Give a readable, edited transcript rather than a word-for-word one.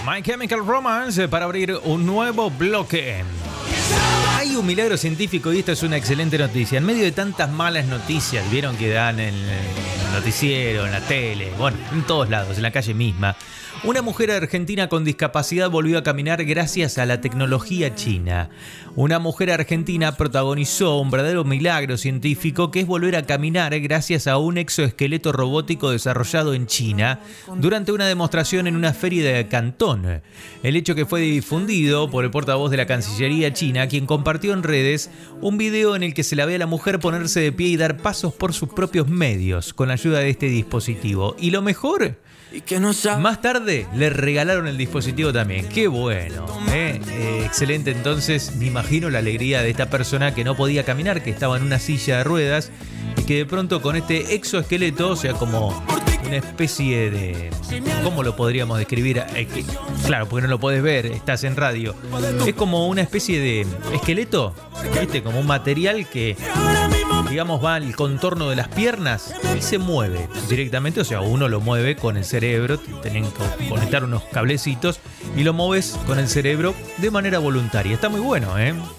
My Chemical Romance para abrir un nuevo bloque. Hay un milagro científico y esta es una excelente noticia. En medio de tantas malas noticias, vieron que dan en el noticiero, en la tele, bueno, en todos lados, en la calle misma. Una mujer argentina con discapacidad volvió a caminar gracias a la tecnología china. Una mujer argentina protagonizó un verdadero milagro científico que es volver a caminar gracias a un exoesqueleto robótico desarrollado en China durante una demostración en una feria de Cantón. El hecho que fue difundido por el portavoz de la Cancillería china, quien compartió en redes un video en el que se la ve a la mujer ponerse de pie y dar pasos por sus propios medios con la ayuda de este dispositivo. Y lo mejor, más tarde le regalaron el dispositivo también. ¡Qué bueno! Excelente, entonces me imagino la alegría de esta persona que no podía caminar, que estaba en una silla de ruedas y que de pronto con este exoesqueleto, o sea, como una especie de... ¿Cómo lo podríamos describir? Claro, porque no lo podés ver, estás en radio. Es como una especie de esqueleto, ¿viste? Como un material que, digamos, va al contorno de las piernas y se mueve directamente. O sea, uno lo mueve con el cerebro, tienen que conectar unos cablecitos y lo mueves con el cerebro de manera voluntaria. Está muy bueno, ¿eh?